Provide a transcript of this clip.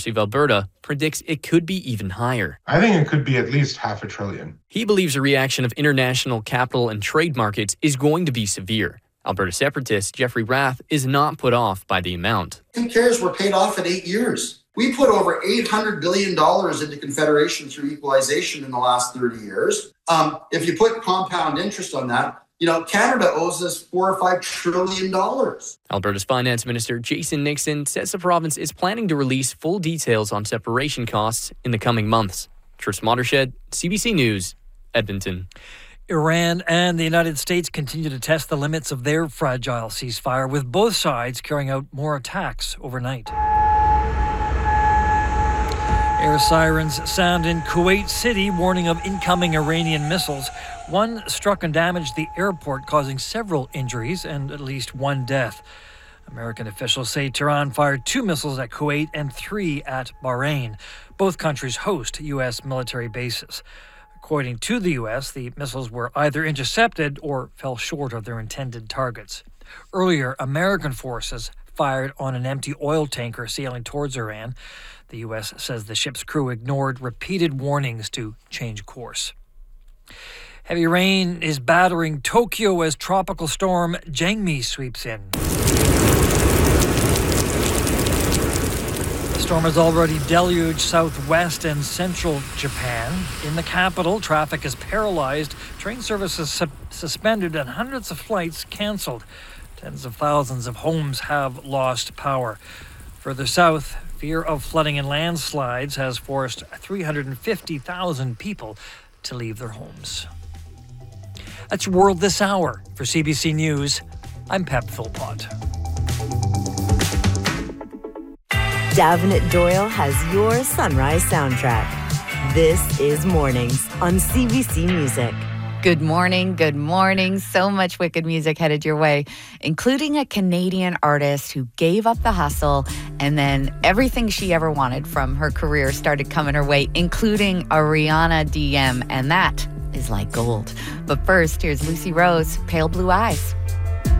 University of Alberta, predicts it could be even higher. I think it could be at least $500 billion. He believes the reaction of international capital and trade markets is going to be severe. Alberta separatist Jeffrey Rath is not put off by the amount. Who cares? We're paid off in 8 years. We put over $800 billion into Confederation through equalization in the last 30 years. If you put compound interest on that, Canada owes us $4 or $5 trillion. Alberta's Finance Minister Jason Nixon says the province is planning to release full details on separation costs in the coming months. Tris Watershed, CBC News, Edmonton. Iran and the United States continue to test the limits of their fragile ceasefire, with both sides carrying out more attacks overnight. Air sirens sound in Kuwait City, warning of incoming Iranian missiles. One struck and damaged the airport, causing several injuries and at least one death. American officials say Tehran fired 2 missiles at Kuwait and 3 at Bahrain. Both countries host U.S. military bases. According to the U.S., the missiles were either intercepted or fell short of their intended targets. Earlier, American forces fired on an empty oil tanker sailing towards Iran. The U.S. says the ship's crew ignored repeated warnings to change course. Heavy rain is battering Tokyo as tropical storm Jangmi sweeps in. The storm has already deluged southwest and central Japan. In the capital, traffic is paralyzed, train services suspended, and hundreds of flights canceled. Tens of thousands of homes have lost power. Further south, fear of flooding and landslides has forced 350,000 people to leave their homes. That's World This Hour. For CBC News, I'm Pep Philpott. Davenant Doyle has your sunrise soundtrack. This is Mornings on CBC Music. Good morning, good morning. So much wicked music headed your way, including a Canadian artist who gave up the hustle and then everything she ever wanted from her career started coming her way, including a Rihanna DM, and that is like gold. But first, here's Lucy Rose, Pale Blue Eyes.